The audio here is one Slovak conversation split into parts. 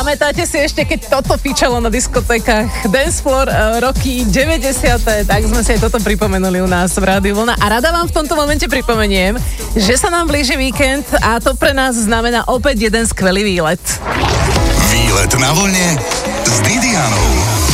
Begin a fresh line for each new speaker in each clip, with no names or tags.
Pamätáte si ešte, keď toto fičalo na diskotékach Dance Floor roky 90. Tak sme si aj toto pripomenuli u nás v Rádiu Vlna. A rada vám v tomto momente pripomeniem, že sa nám blíži víkend a to pre nás znamená opäť jeden skvelý výlet.
Výlet na vlne s Didianou.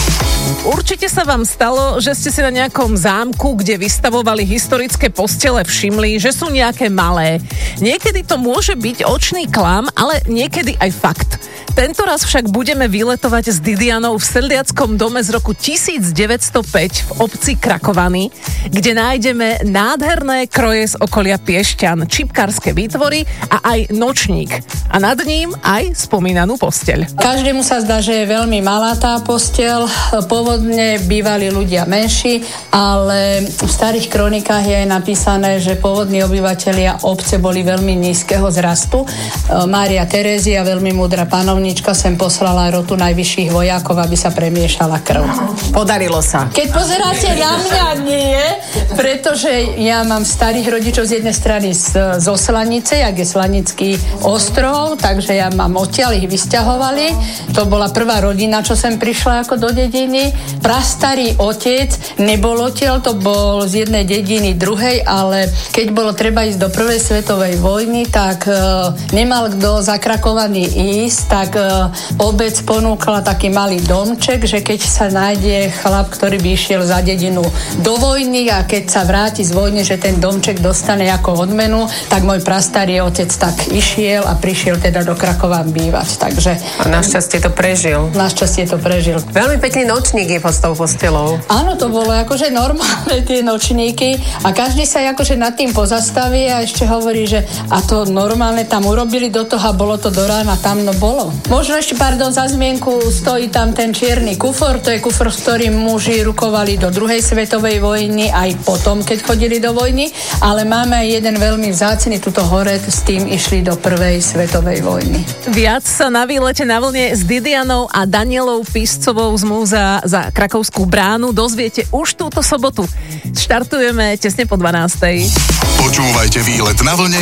Určite sa vám stalo, že ste si na nejakom zámku, kde vystavovali historické postele, všimli, že sú nejaké malé. Niekedy to môže byť očný klam, ale niekedy aj fakt. Tento raz však budeme vyletovať s Didianou v sedliackom dome z roku 1905 v obci Krakovany, kde nájdeme nádherné kroje z okolia Piešťan, čipkárske výtvory a aj nočník. A nad ním aj spomínanú posteľ.
Každému sa zdá, že je veľmi malá tá posteľ. Pôvodne bývali ľudia menší, ale v starých kronikách je aj napísané, že pôvodní obyvatelia obce boli veľmi nízkeho zrastu. Mária Terézia, veľmi múdra panovnička, sem poslala rotu najvyšších vojakov, aby sa premiešala krv.
Podarilo sa.
Keď pozeráte na mňa, nie, pretože ja mám starých rodičov z jednej strany zo Slanice, jak je Slanický ostrov, takže ja mám odtiaľ, ich vysťahovali. To bola prvá rodina, čo sem prišla ako do dediny. Prastarý otec nebol odtiaľ, to bol z jednej dediny druhej, ale keď bolo treba ísť do prvej svetovej vojny, tak nemal kto zakrakovaný ísť, tak obec ponúkla taký malý domček, že keď sa nájde chlap, ktorý by išiel za dedinu do vojny a keď sa vráti z vojny, že ten domček dostane ako odmenu, tak môj prastarý otec tak išiel a prišiel teda do Krakova bývať. Takže
A našťastie to prežil.
našťastie to prežil.
Veľmi pekný nočník je pod tou postelou.
Áno, to bolo akože normálne tie nočníky a každý sa akože nad tým pozastaví a ešte hovorí, že a to normálne tam urobili do toho a bolo to do rána, tam no bolo. Možno ešte, za zmienku, stojí tam ten čierny kufor, to je kufor, s ktorým muži rukovali do druhej svetovej vojny, aj potom, keď chodili do vojny, ale máme aj jeden veľmi vzácny, tuto hore, s tým išli do prvej svetovej vojny.
Viac sa na výlete na vlne s Didianou a Danielou Piscovou z Múzea za Krakovskú bránu dozviete už túto sobotu. Štartujeme tesne po 12:00.
Počúvajte Výlet na vlne